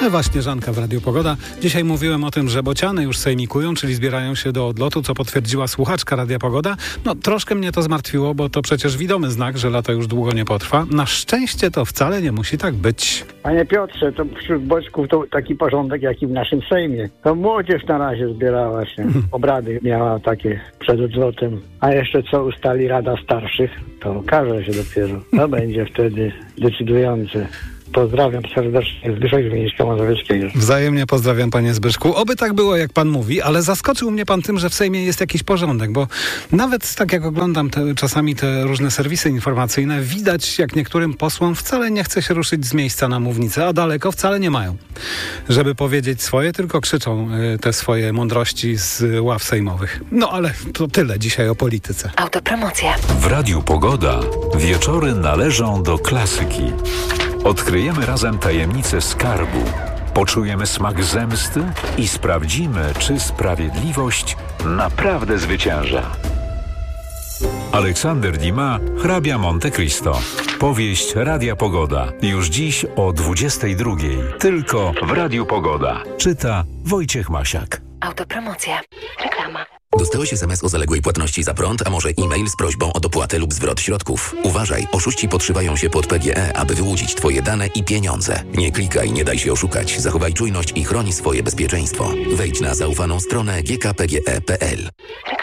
Ewa Śnieżanka w Radiu Pogoda. Dzisiaj mówiłem o tym, że bociany już sejmikują, czyli zbierają się do odlotu, co potwierdziła słuchaczka Radia Pogoda. No troszkę mnie to zmartwiło, bo to przecież widomy znak, że lato już długo nie potrwa. Na szczęście to wcale nie musi tak być. Panie Piotrze, to wśród boczków to taki porządek, jak i w naszym Sejmie. To młodzież na razie zbierała się. Obrady miała takie przed odlotem. A jeszcze co ustali Rada Starszych, to okaże się dopiero. To będzie wtedy decydujące. Pozdrawiam serdecznie, Zbyszek z Mińska Mazowieckiego. Wzajemnie pozdrawiam, panie Zbyszku. Oby tak było, jak pan mówi, ale zaskoczył mnie pan tym, że w Sejmie jest jakiś porządek, bo nawet tak jak oglądam czasami te różne serwisy informacyjne, widać, jak niektórym posłom wcale nie chce się ruszyć z miejsca na mównicę, a daleko wcale nie mają. Żeby powiedzieć swoje, tylko krzyczą te swoje mądrości z ław sejmowych. No ale to tyle dzisiaj o polityce. Autopromocja. W Radiu Pogoda wieczory należą do klasyki. Odkryjemy razem tajemnicę skarbu, poczujemy smak zemsty i sprawdzimy, czy sprawiedliwość naprawdę zwycięża. Aleksander Dumas, Hrabia Monte Cristo. Powieść Radia Pogoda. Już dziś o 22:00. Tylko w Radiu Pogoda. Czyta Wojciech Masiak. Autopromocja. Reklama. Dostałeś SMS o zaległej płatności za prąd, a może e-mail z prośbą o dopłatę lub zwrot środków? Uważaj, oszuści podszywają się pod PGE, aby wyłudzić Twoje dane i pieniądze. Nie klikaj, nie daj się oszukać. Zachowaj czujność i chroń swoje bezpieczeństwo. Wejdź na zaufaną stronę gkpge.pl.